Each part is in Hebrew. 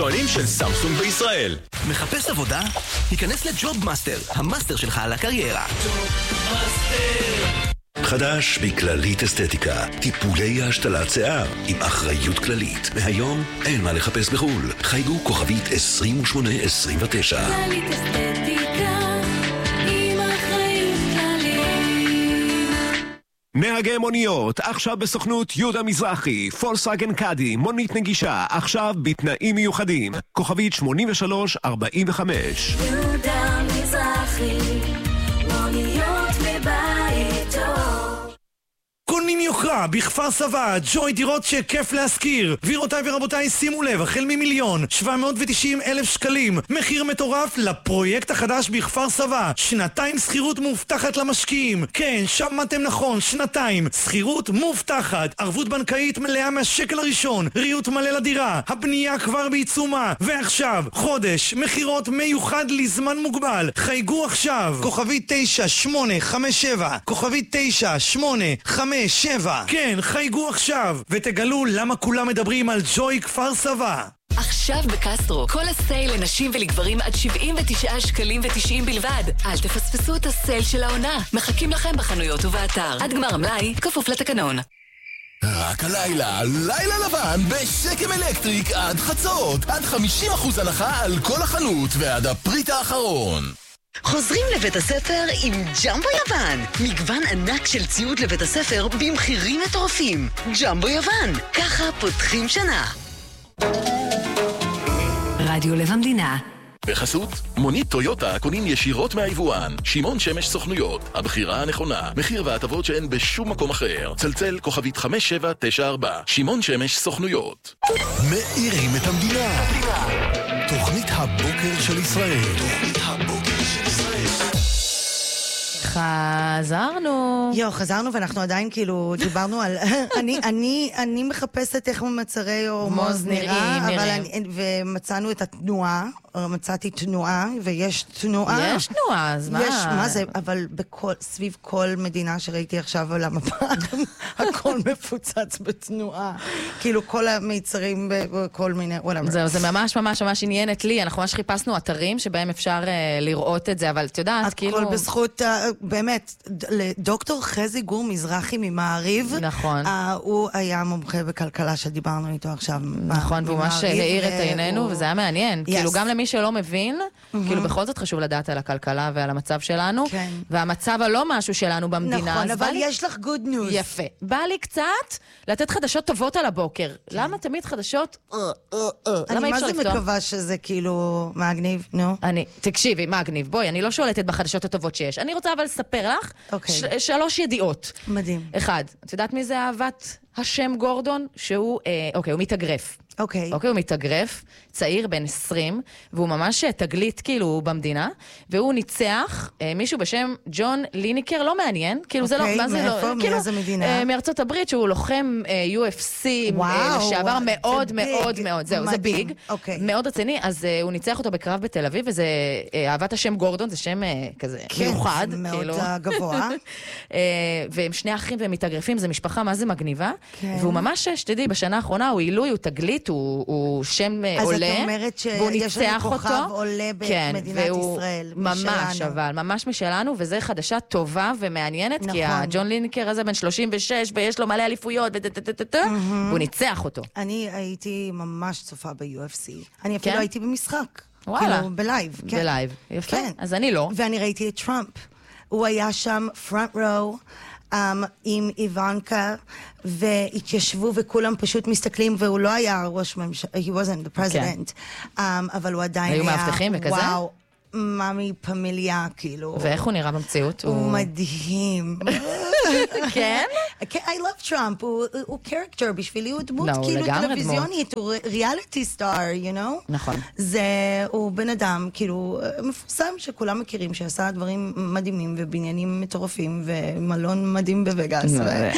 המקצוענים של סמסונג בישראל. מחפש עבודה? היכנס לג'וב מאסטר, המאסטר שלך על הקריירה. חדש בכללית אסתטיקה, טיפולי השתלת שיער עם אחריות כללית. מהיום אין מה לחפש בחול. חייגו כוכבית 2829. כללית אסתטיקה עם אחריות כללית. נהגי מוניות, עכשיו בסוכנות יהודה מזרחי, פולקסווגן קאדי, מונית נגישה, עכשיו בתנאים מיוחדים. כוכבית 8345. יהודה מזרחי, מוניות מבית טוב. קונים יוקרה בכפר סבא, ג'וי דירות שכיף להזכיר. גבירותיי ורבותיי, שימו לב, החל מ1,790,000 שקלים. מחיר מטורף לפרויקט החדש בכפר סבא. 2 שכירות מובטחת למשקיעים. כן, שמעתם נכון, 2 שכירות מובטחת. ערבות בנקאית מלאה מהשקל הראשון. ריהוט מלא לדירה. הבנייה כבר בעיצומה. ועכשיו, חודש, מחירות מיוחד לזמן מוגבל. חייגו עכשיו. כוכבית 9857. כוכבית 9857. כן, חייגו עכשיו, ותגלו למה כולם מדברים על ג'וי כפר סבא. עכשיו בקסטרו, כל הסייל לנשים ולגברים עד 79 שקלים ו90 בלבד. אל תפספסו את הסייל של העונה. מחכים לכם בחנויות ובאתר. עד גמר המלאי, כפוף לתקנון. רק הלילה, לילה לבן בשקם אלקטריק עד חצות. עד 50% הנחה על כל החנות ועד הפריט האחרון. חוזרים לבית הספר עם ג'מבו יוון. מגוון ענק של ציוד לבית הספר במחירים מטורפים. ג'מבו יוון, ככה פותחים שנה. רדיו לב המדינה. בחסות, מונית טויוטה קונים ישירות מהיבואן. שמעון שמש סוכנויות, הבחירה הנכונה. מחיר והטבות שאין בשום מקום אחר. צלצל כוכבית 5794. שמעון שמש סוכנויות. מאירים את המדינה. תוכנית הבוקר של ישראל. חזרנו ואנחנו עדיין כאילו דיברנו על אני מחפשת איך מצרי הורמוז נראה, ומצאנו את התנועה, מצאתי תנועה ויש תנועה. יש תנועה, אז מה זה? אבל סביב כל מדינה שראיתי עכשיו על המפה, הכל מפוצץ בתנועה. כאילו כל המיצרים בכל מיני... זה ממש ממש ממש עניינת לי. אנחנו ממש חיפשנו אתרים שבהם אפשר לראות את זה, אבל את יודעת, כאילו... הכל בזכות... באמת, לדוקטור חזי גור מזרחי ממעריב, נכון. הוא היה מומחה בכלכלה שדיברנו איתו עכשיו. נכון, והוא ממש העיר את עינינו, וזה היה מעניין. כאילו גם למי שלא מבין, כאילו בכל זאת חשוב לדעת על הכלכלה ועל המצב שלנו, והמצב הלא משהו שלנו במדינה. נכון, אבל יש לך good news. יפה. בא לי קצת לתת חדשות טובות על הבוקר. למה תמיד חדשות? אני מה זה מקווה שזה כאילו מגניב, נו? תקשיבי, מגניב, בואי, אני לא שולטת בחדשות הטובות שיש. אני רוצה אבל לספר לך 3 ידיעות. מדהים. 1, את יודעת מי זה אהבת השם גורדון? שהוא, הוא מתאגרף. הוא מתאגרף, צעיר בן 20, והוא ממש תגלית כאילו במדינה, והוא ניצח מישהו בשם ג'ון ליניקר, לא מעניין, כאילו זה לא, מה זה לא, כאילו מארצות הברית, שהוא לוחם UFC, לשעבר מאוד מאוד מאוד, זהו, זה ביג, מאוד רציני, אז הוא ניצח אותו בקרב בתל אביב, וזה אהבת השם גורדון, זה שם כזה מיוחד, מאוד גבוה. והם 2 אחים והם מתאגרפים, זה משפחה, מה זה מגניבה, והוא ממש, שתדעי, בשנה האחרונה הוא עילוי, הוא תגלית, הוא שם עולה, אז את אומרת שיש לנו כוכב עולה במדינת ישראל. ממש, אבל ממש משלנו, וזה חדשה טובה ומעניינת, כי הג'ון לינקר הזה בן 36, ויש לו מלא אליפויות, והוא ניצח אותו. אני הייתי ממש צופה ב-UFC. אני אפילו הייתי במשחק. וואלה. בלייב. בלייב, יפה. אז אני לא. ואני ראיתי את טראמפ. הוא היה שם front row, עם איוונקה, והתיישבו וכולם פשוט מסתכלים, והוא לא היה ראש ממשלה, he wasn't the president, אבל הוא עדיין היה, היו מאבטחים וכזה? וואו, מאמי פמיליה, כאילו. ואיך הוא נראה במציאות? הוא מדהים. כן? I love Trump, הוא קרקטר, בשבילי הוא דמות כאילו טלוויזיונית, הוא ריאליטי סטאר, you know? נכון. הוא בן אדם, כאילו, מפורסם שכולם מכירים, שעשה דברים מדהימים ובניינים מטורפים, ומלון מדהים בווגאס.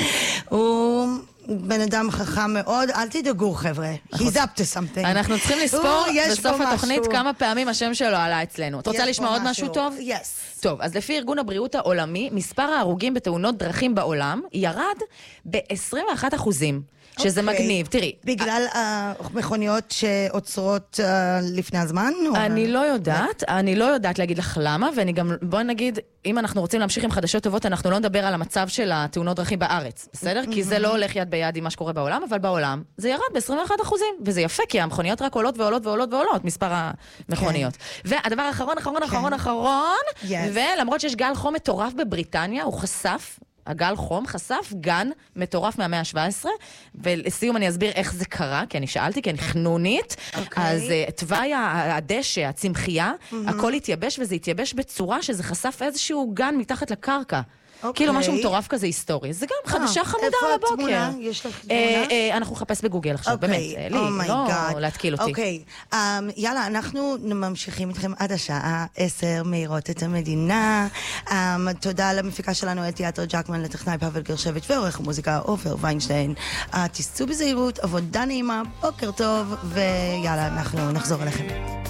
הוא... בן אדם חכם מאוד, אל תדאגו חבר'ה, he's up to something. אנחנו צריכים לספור בסוף התוכנית כמה פעמים השם שלו עלה אצלנו. את רוצה לשמוע עוד משהו טוב? Yes. טוב, אז לפי ארגון הבריאות העולמי, מספר ההרוגים בתאונות דרכים בעולם ירד ב-21%. שזה מגניב. תראי. בגלל המכוניות שעוצרות לפני הזמן? אני לא יודעת להגיד לך למה, ואני גם, בואי נגיד, אם אנחנו רוצים להמשיך עם חדשות טובות, אנחנו לא נדבר על המצב של התאונות דרכים בארץ, בסדר? כי זה לא הולך יד ביד עם מה שקורה בעולם, אבל בעולם זה ירד ב-21%, וזה יפה, כי המכוניות רק עולות ועולות ועולות ועולות, מספר המכוניות. והדבר האחרון, ולמרות שיש גל חום מטורף בבריטניה, הוא חשף, הגל חום חשף גן מטורף מהמאה ה-17, ולסיום אני אסביר איך זה קרה, כי אני שאלתי, כי אני חנונית, אז תוואי הדשא, הצמחייה, הכל התייבש, וזה התייבש בצורה שזה חשף איזשהו גן מתחת לקרקע. כאילו משהו מטורף כזה היסטורי. זה גם חדשה חמודה על הבוקר. איפה התמונה? יש לך תמונה? אנחנו נחפש בגוגל עכשיו, באמת, לי, לא להתקיל אותי. אוקיי, יאללה, אנחנו ממשיכים איתכם עד השעה 10, מהירות את המדינה. תודה למפיקה שלנו, תיאטר ג'קמן, לטכנאי פאבל גרשביץ' ועורך המוזיקה עופר ויינשטיין. תיסעו בזהירות, עבודה נעימה, בוקר טוב, ויאללה, אנחנו נחזור אליכם.